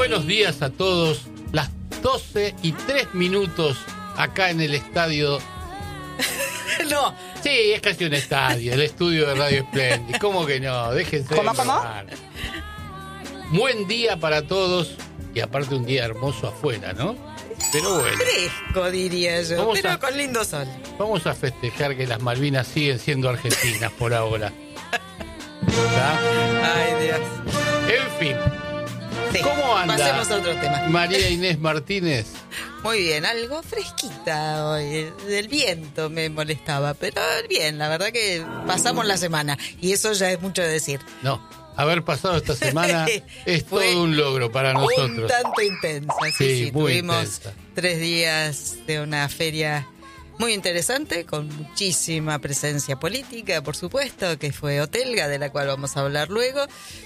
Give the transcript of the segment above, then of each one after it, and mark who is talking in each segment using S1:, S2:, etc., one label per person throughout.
S1: buenos días a todos. Las 12:03 acá en el estadio.
S2: No.
S1: Sí, es casi un estadio, el estudio de Radio Splendid. ¿Cómo que no? Déjense.
S2: ¿Cómo?
S1: Buen día para todos y aparte un día hermoso afuera, ¿no? Pero bueno.
S2: Fresco, diría yo, pero con lindo sol.
S1: Vamos a festejar que las Malvinas siguen siendo argentinas por ahora. ¿Está?
S2: Ay, Dios.
S1: En fin.
S2: Sí,
S1: ¿Cómo anda?
S2: pasemos a otro tema.
S1: María Inés Martínez.
S2: Muy bien, algo fresquita hoy. El viento me molestaba, pero bien, la verdad que pasamos la semana y eso ya es mucho de decir.
S1: No, haber pasado esta semana es
S2: Fue
S1: todo un logro para nosotros.
S2: Un tanto intensa, sí,
S1: muy
S2: tuvimos
S1: intensa.
S2: 3 días de una feria muy interesante, con muchísima presencia política, por supuesto, que fue Otelga, de la cual vamos a hablar luego.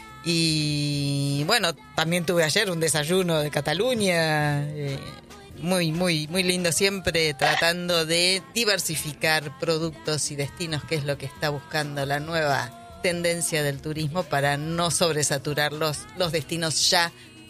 S2: Y bueno, también tuve ayer un desayuno de Cataluña, muy lindo, siempre tratando de diversificar productos y destinos, que es lo que está buscando la nueva tendencia del turismo para no sobresaturar los destinos ya,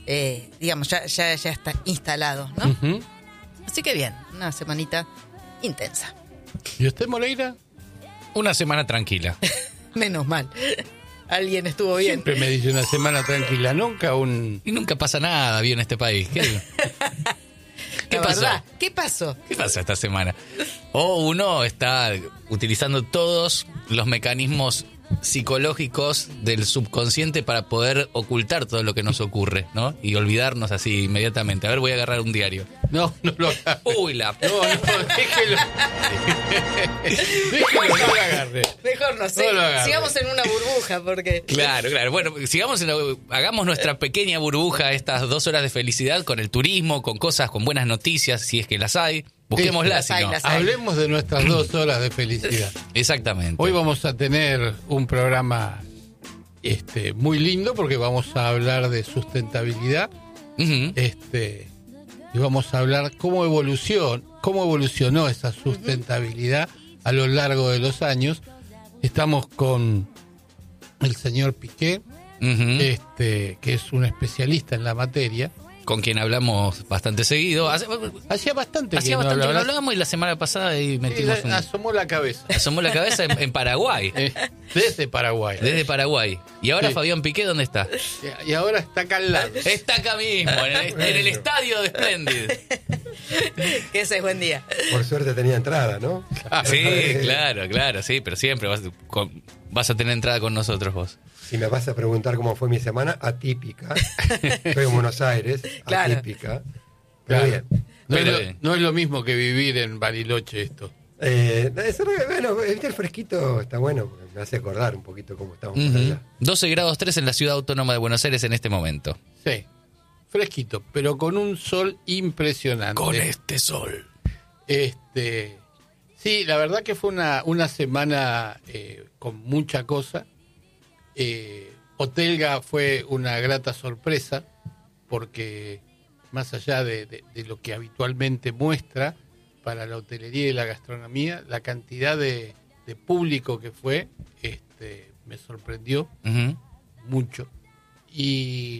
S2: ya está instalados, ¿no?
S1: Uh-huh.
S2: Así que bien, una semanita intensa.
S1: ¿Y usted, Moreira?
S3: Una semana tranquila.
S2: Menos mal. Alguien estuvo bien.
S1: Siempre me dice una semana tranquila, nunca un...
S3: Y nunca pasa nada bien en este país. ¿Qué pasó?
S2: ¿Verdad? ¿Qué pasó?
S3: ¿Qué pasa esta semana? Uno está utilizando todos los mecanismos psicológicos del subconsciente para poder ocultar todo lo que nos ocurre, ¿no? Y olvidarnos así inmediatamente. A ver, voy a agarrar un diario.
S1: No lo agarre.
S3: Uy,
S1: No, déjelo. Déjelo, no lo agarre.
S2: Mejor no sé.
S1: No lo agarre.
S2: Sigamos en una burbuja porque...
S3: Claro. Bueno, hagamos nuestra pequeña burbuja, estas 2 horas de felicidad con el turismo, con cosas, con buenas noticias, si es que las hay. Busquémoslas, si no.
S2: Las hay.
S1: Hablemos de nuestras 2 horas de felicidad.
S3: Exactamente.
S1: Hoy vamos a tener un programa muy lindo porque vamos a hablar de sustentabilidad.
S3: Uh-huh.
S1: Y vamos a hablar cómo evolucionó esa sustentabilidad a lo largo de los años. Estamos con el señor Piqué,
S3: Uh-huh.
S1: que es un especialista en la materia.
S3: Con quien hablamos bastante seguido.
S1: Hacía bastante
S3: que no hablábamos y la semana pasada ahí metimos
S1: asomó la cabeza.
S3: Asomó la cabeza en Paraguay.
S1: Desde Paraguay.
S3: Desde Paraguay. Y ahora
S1: Sí.
S3: Fabián Piqué, ¿dónde está?
S1: Y ahora está acá al lado.
S3: Está acá mismo, en el estadio de Splendid.
S2: Que ese es buen día.
S4: Por suerte tenía entrada, ¿no?
S3: Sí, claro, sí, pero siempre vas a tener entrada con nosotros vos.
S4: Si me vas a preguntar cómo fue mi semana, atípica. Estoy en Buenos Aires,
S2: Claro.
S4: atípica. Pero
S1: Claro.
S4: bien.
S1: No es lo mismo que vivir en Bariloche esto.
S4: Bueno, el fresquito está bueno, porque me hace acordar un poquito cómo estamos por allá.
S3: 12 grados 3 en la ciudad autónoma de Buenos Aires en este momento.
S1: Sí, fresquito, pero con un sol impresionante.
S3: Con este sol.
S1: Sí, la verdad que fue una semana con mucha cosa. Otelga fue una grata sorpresa porque más allá de lo que habitualmente muestra para la hotelería y la gastronomía, la cantidad de público que fue me sorprendió
S3: Uh-huh.
S1: mucho y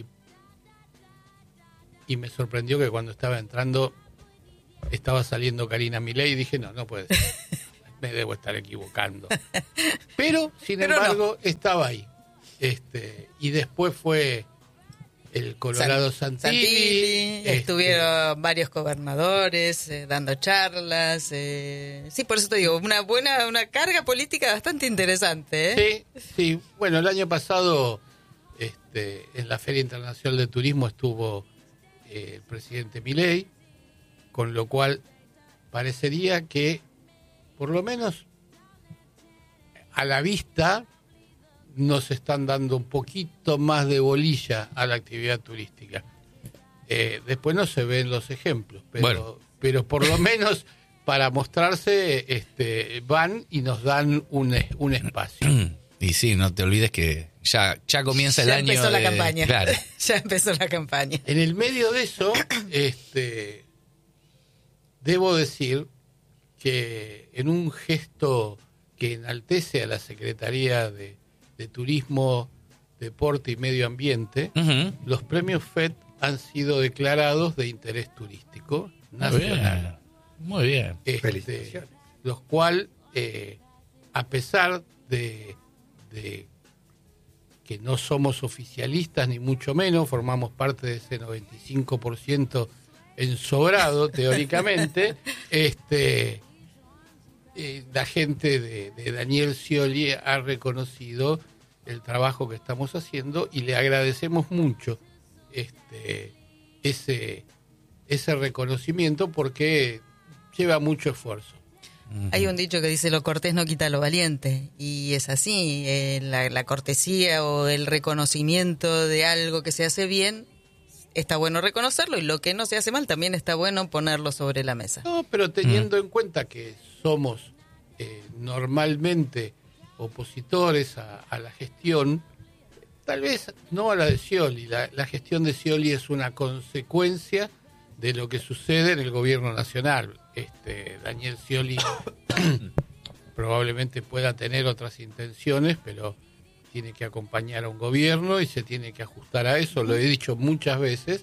S1: me sorprendió que cuando estaba entrando estaba saliendo Karina Milei y dije no puede ser, me debo estar equivocando, pero sin embargo estaba ahí. Y después fue el Colorado Santilli.
S2: Estuvieron varios gobernadores dando charlas. Sí, por eso te digo, una carga política bastante interesante.
S1: Sí. Bueno, el año pasado en la Feria Internacional de Turismo estuvo el presidente Milei, con lo cual parecería que por lo menos a la vista nos están dando un poquito más de bolilla a la actividad turística. Después no se ven los ejemplos, pero por lo menos para mostrarse van y nos dan un espacio.
S3: Y sí, no te olvides que ya comienza el año.
S2: Ya empezó la campaña.
S3: Claro.
S2: Ya empezó la campaña.
S1: En el medio de eso, debo decir que en un gesto que enaltece a la Secretaría de Turismo, Deporte y Medio Ambiente,
S3: Uh-huh.
S1: los premios FED han sido declarados de interés turístico nacional.
S3: Muy bien.
S4: Felicitaciones.
S1: Los cuales, a pesar de que no somos oficialistas ni mucho menos, formamos parte de ese 95% ensobrado teóricamente, la gente de Daniel Scioli ha reconocido el trabajo que estamos haciendo y le agradecemos mucho ese reconocimiento porque lleva mucho esfuerzo.
S2: Hay un dicho que dice: lo cortés no quita lo valiente, y es así. La cortesía o el reconocimiento de algo que se hace bien, está bueno reconocerlo, y lo que no se hace mal también está bueno ponerlo sobre la mesa.
S1: No, pero teniendo en cuenta que somos normalmente opositores a la gestión, tal vez no a la de Scioli. La gestión de Scioli es una consecuencia de lo que sucede en el gobierno nacional. Daniel Scioli probablemente pueda tener otras intenciones, pero tiene que acompañar a un gobierno y se tiene que ajustar a eso, lo he dicho muchas veces,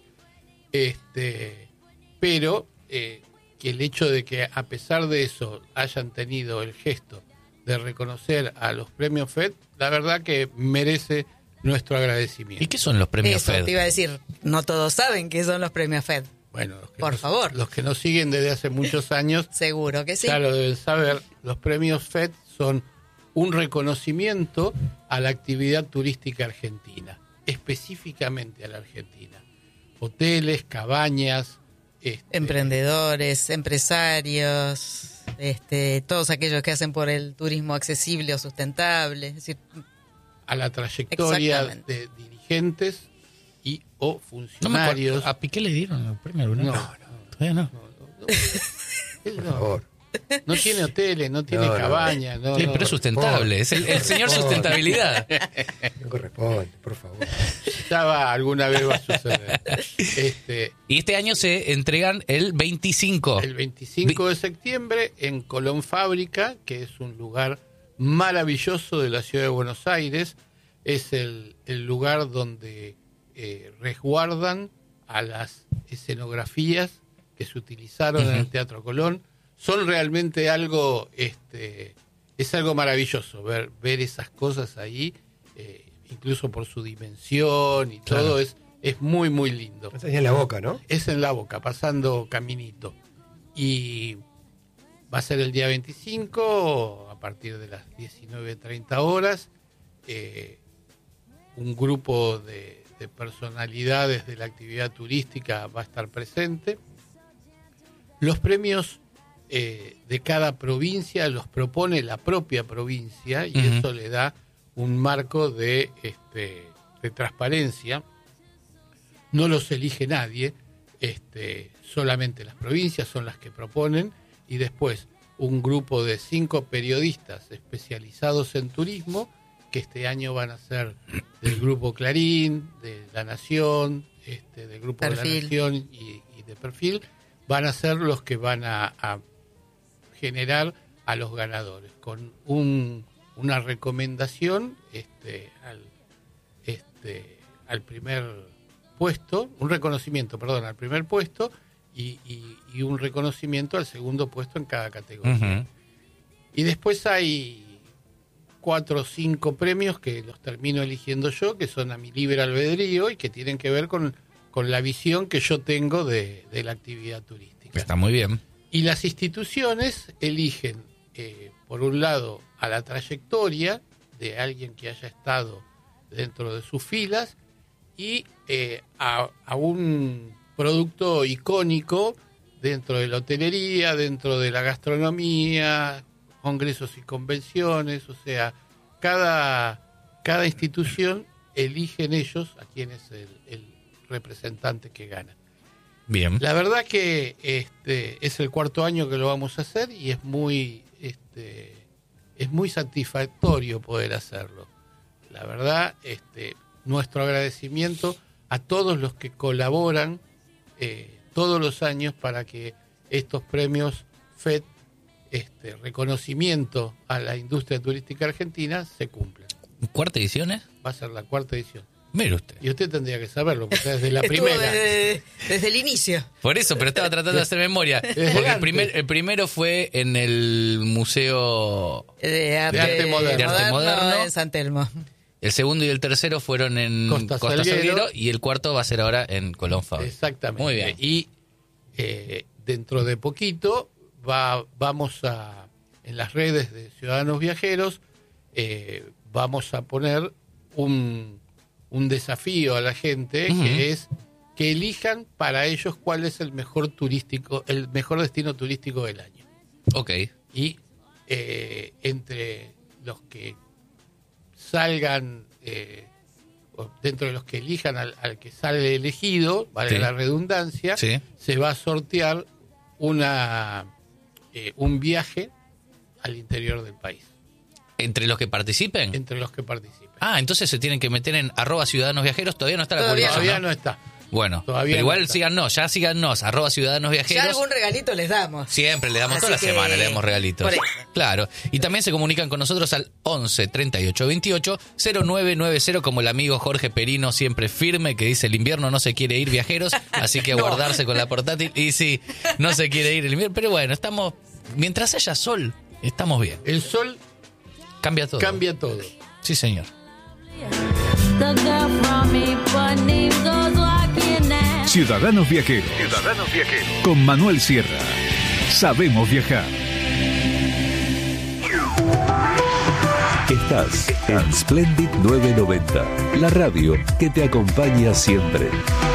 S1: pero que el hecho de que a pesar de eso hayan tenido el gesto de reconocer a los premios FED, la verdad que merece nuestro agradecimiento.
S3: ¿Y qué son los premios
S2: Eso
S3: FED?
S2: te iba a decir, no todos saben qué son los premios FED.
S1: Bueno,
S2: Por favor.
S1: Los que nos siguen desde hace muchos años
S2: Seguro que sí.
S1: ya lo deben saber. Los premios FED son un reconocimiento a la actividad turística argentina, específicamente a la Argentina. Hoteles, cabañas,
S2: Emprendedores, empresarios, todos aquellos que hacen por el turismo accesible o sustentable. Es decir,
S1: a la trayectoria
S2: Exactamente.
S1: de dirigentes y o
S3: No me
S1: funcionarios.
S3: acuerdo. ¿A Piqué le dieron el premio alguna
S1: No,
S3: vez? Todavía no.
S1: Él
S4: Por
S1: no,
S4: favor.
S1: no tiene hoteles, no tiene
S4: No, no.
S1: cabañas. No,
S3: Sí,
S1: no.
S3: pero es sustentable. Es el señor sustentabilidad.
S4: No corresponde, por favor.
S1: Alguna vez va a suceder.
S3: Y este año se entregan el 25.
S1: El 25 de septiembre en Colón Fábrica, que es un lugar maravilloso de la ciudad de Buenos Aires. Es el lugar donde resguardan a las escenografías que se utilizaron en el Teatro Colón. Son realmente algo, es algo maravilloso ver esas cosas ahí, incluso por su dimensión y
S3: Claro.
S1: todo, es muy, muy lindo.
S4: Estás ahí en la boca, ¿no?
S1: Es en La Boca, pasando Caminito. Y va a ser el día 25, a partir de las 19:30 horas. Un grupo de personalidades de la actividad turística va a estar presente. Los premios de cada provincia los propone la propia provincia y
S3: Ujú.
S1: eso le da un marco de transparencia. No los elige nadie, solamente las provincias son las que proponen, y después un grupo de 5 periodistas especializados en turismo, que este año van a ser del Grupo Clarín, de La Nación, del Grupo de
S2: Perfil.
S1: La Nación y de Perfil, van a ser los que van a generar a los ganadores, con una recomendación al primer puesto, un reconocimiento, perdón, al primer puesto y un reconocimiento al segundo puesto en cada categoría.
S3: Ujú.
S1: Y después hay 4 o 5 premios que los termino eligiendo yo, que son a mi libre albedrío y que tienen que ver con la visión que yo tengo de la actividad turística.
S3: Está muy bien.
S1: Y las instituciones eligen, por un lado, a la trayectoria de alguien que haya estado dentro de sus filas y a un producto icónico dentro de la hotelería, dentro de la gastronomía, congresos y convenciones. O sea, cada institución eligen ellos a quién es el representante que gana.
S3: Bien.
S1: La verdad que es el 4º año que lo vamos a hacer y es muy satisfactorio poder hacerlo. La verdad, nuestro agradecimiento a todos los que colaboran todos los años para que estos premios FED, reconocimiento a la industria turística argentina, se cumplan.
S3: ¿Cuarta edición es?
S1: Va a ser la 4ª edición.
S3: Mire usted.
S1: Y usted tendría que saberlo, porque desde la
S2: Estuvo
S1: primera.
S2: desde el inicio.
S3: Por eso, pero estaba tratando de hacer memoria. Porque el primero fue en el Museo
S2: De
S1: arte moderno.
S3: De arte moderno.
S2: en San Telmo.
S3: El segundo y el tercero fueron en
S1: Costa
S3: Costa
S1: Salguero.
S3: Salguero y el cuarto va a ser ahora en Colón Fabri.
S1: Exactamente.
S3: Muy bien.
S1: Y dentro de poquito vamos a, en las redes de Ciudadanos Viajeros, vamos a poner un desafío a la gente,
S3: Ujú.
S1: que es que elijan para ellos cuál es el mejor destino turístico del año.
S3: Ok.
S1: Y entre los que salgan, o dentro de los que elijan al que sale elegido, vale
S3: Sí.
S1: la redundancia,
S3: Sí.
S1: se va a sortear un viaje al interior del país,
S3: ¿Entre los que participen?
S1: entre los que participen.
S3: Ah, entonces se tienen que meter en @ciudadanosviajeros. Todavía no está la
S2: Todavía
S3: publicación.
S1: Todavía
S3: ¿no?
S1: no está.
S3: Bueno,
S1: Todavía
S3: pero
S1: no
S3: igual
S1: está.
S3: síganos, @ciudadanosviajeros.
S2: Ya algún regalito les damos.
S3: Siempre le damos,
S2: Así
S3: toda la
S2: que,
S3: semana le damos regalitos.
S2: por eso.
S3: Claro. Y también se comunican con nosotros al 11 38 28 0990, como el amigo Jorge Perino, siempre firme, que dice: el invierno no se quiere ir, viajeros, así que
S2: No.
S3: guardarse con la portátil. Y sí, no se quiere ir el invierno, pero bueno, estamos, mientras haya sol, estamos bien.
S1: El sol
S3: Cambia todo.
S1: cambia todo.
S3: Sí, señor.
S5: Ciudadanos Viajeros. Con Manuel Sierra. Sabemos viajar.
S6: Estás en Splendid 990, la radio que te acompaña siempre.